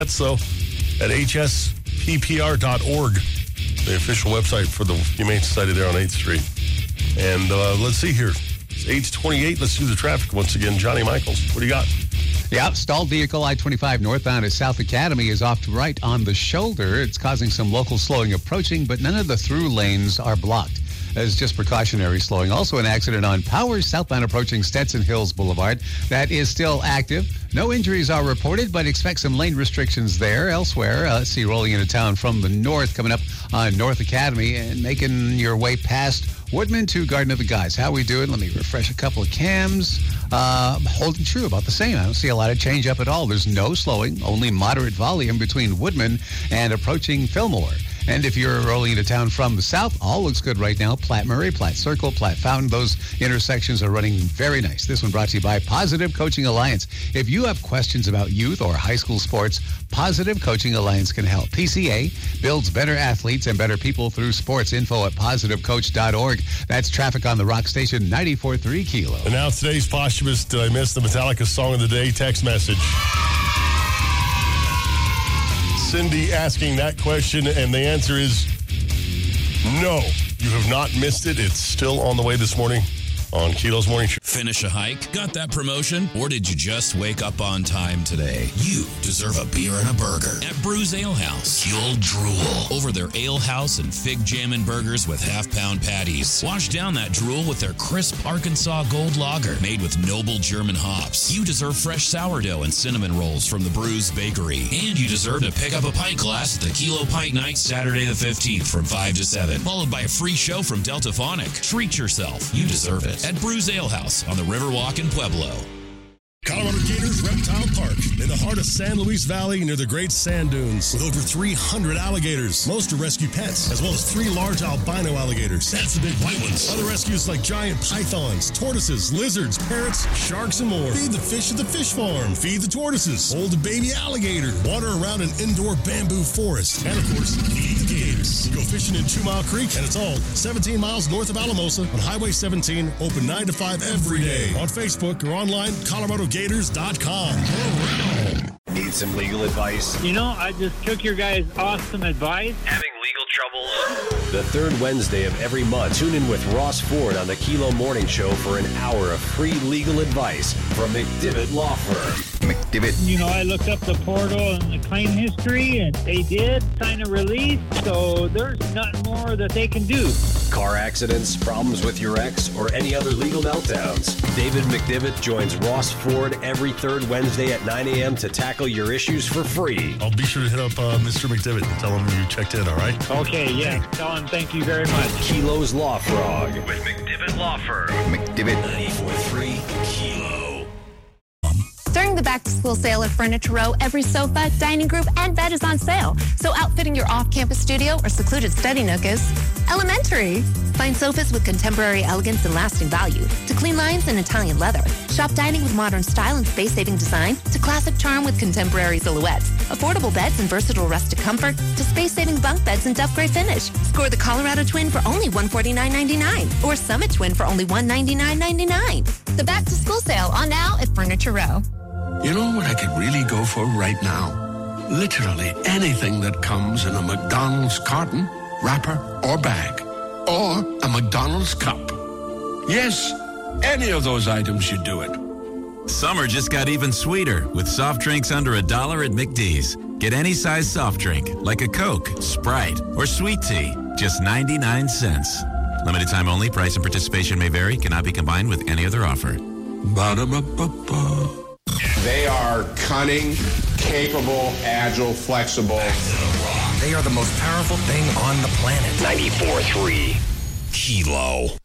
So at hsppr.org, the official website for the Humane Society there on 8th Street. And let's see here. It's 8:28. Let's do the traffic once again. Johnny Michaels, what do you got? Yeah, stalled vehicle I-25 northbound at South Academy is off to right on the shoulder. It's causing some local slowing approaching, but none of the through lanes are blocked. As just precautionary slowing. Also an accident on Powers southbound approaching Stetson Hills Boulevard. That is still active. No injuries are reported, but expect some lane restrictions there. Elsewhere, see rolling into town from the north, coming up on North Academy and making your way past Woodman to Garden of the Guys. How we doing? Let me refresh a couple of cams. Holding true, about the same. I don't see a lot of change up at all. There's no slowing, only moderate volume between Woodman and approaching Fillmore. And if you're rolling into town from the south, all looks good right now. Platte Murray, Platte Circle, Platte Fountain, those intersections are running very nice. This one brought to you by Positive Coaching Alliance. If you have questions about youth or high school sports, Positive Coaching Alliance can help. PCA builds better athletes and better people through sports. Info at positivecoach.org. That's traffic on the Rock Station 94.3 Kilo. And now today's posthumous, did I miss the Metallica Song of the Day text message? Cindy asking that question, and the answer is no. You have not missed it. It's still on the way this morning on Kilo's Morning Show. Finish a hike? Got that promotion? Or did you just wake up on time today? You deserve a beer and a burger at Brews Ale House. You'll drool over their Ale House and Fig Jammin' burgers with half-pound patties. Wash down that drool with their crisp Arkansas Gold Lager made with noble German hops. You deserve fresh sourdough and cinnamon rolls from the Brews Bakery. And you deserve to pick up a pint glass at the Kilo Pint Night Saturday the 15th from 5 to 7, followed by a free show from Deltaphonic. Treat yourself. You deserve it at Brews Ale House on the Riverwalk in Pueblo. Colorado Gators Reptile Park, in the heart of San Luis Valley near the Great Sand Dunes, with over 300 alligators. Most are rescue pets, as well as 3 large albino alligators. That's the big white ones. Other rescues like giant pythons, tortoises, lizards, parrots, sharks, and more. Feed the fish at the fish farm. Feed the tortoises. Hold a baby alligator. Water around an indoor bamboo forest. And, of course, feed the gators. Go fishing in 2 Mile Creek, and it's all 17 miles north of Alamosa on Highway 17, open 9 to 5 every day. On Facebook or online, ColoradoGators.com. Need some legal advice? You know, I just took your guys' awesome advice. Having legal troubles? The third Wednesday of every month, tune in with Ross Ford on the Kilo Morning Show for an hour of free legal advice from McDivitt Law Firm. McDivitt. You know, I looked up the portal and the claim history, and they did sign a release, so there's nothing more that they can do. Car accidents, problems with your ex, or any other legal meltdowns. David McDivitt joins Ross Ford every third Wednesday at 9 a.m. to tackle your issues for free. I'll be sure to hit up Mr. McDivitt and tell him you checked in, all right? Okay, yeah. Tell him thank you very much. Kilo's Law Frog with McDivitt Law Firm. McDivitt 94.3 Kilo. During the back-to-school sale at Furniture Row, every sofa, dining group, and bed is on sale. So outfitting your off-campus studio or secluded study nook is elementary. Find sofas with contemporary elegance and lasting value, to clean lines and Italian leather. Shop dining with modern style and space-saving design, to classic charm with contemporary silhouettes. Affordable beds and versatile rustic comfort, to space-saving bunk beds and duff gray finish. Score the Colorado Twin for only $149.99 or Summit Twin for only $199.99. The back-to-school sale on now at Furniture Row. You know what I could really go for right now? Literally anything that comes in a McDonald's carton, wrapper, or bag. Or a McDonald's cup. Yes, any of those items should do it. Summer just got even sweeter with soft drinks under $1 at McD's. Get any size soft drink, like a Coke, Sprite, or sweet tea, just 99 cents. Limited time only. Price and participation may vary. Cannot be combined with any other offer. Ba-da-ba-ba-ba. They are cunning, capable, agile, flexible. They are the most powerful thing on the planet. 94.3 Kilo.